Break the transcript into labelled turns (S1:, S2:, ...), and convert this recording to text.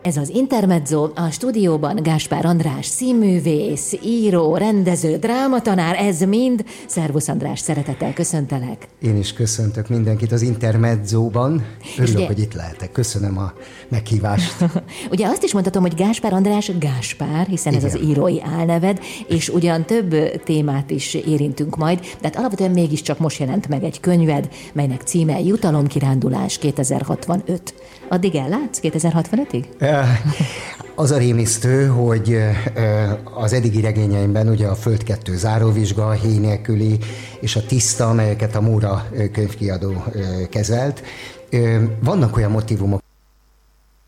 S1: Ez az Intermezzo, a stúdióban Gáspár András színművész, író, rendező, drámatanár, ez mind. Szervusz András, szeretettel köszöntelek.
S2: Én is köszöntök mindenkit az Intermezzóban. Örülök, hogy itt lehetek. Köszönöm a meghívást.
S1: Ugye azt is mondhatom, hogy Gáspár András Gáspár, hiszen igen, ez az írói álneved, és ugyan több témát is érintünk majd, de hát alapvetően mégiscsak most jelent meg egy könyved, melynek címe Jutalomkirándulás 2065. Addig ellátsz 2065-ig?
S2: Az a rémisztő, hogy az eddigi regényeimben ugye a Föld 2 záróvizsga, a Héj nélküli és a Tiszta, amelyeket a Móra könyvkiadó kezelt, vannak olyan motívumok,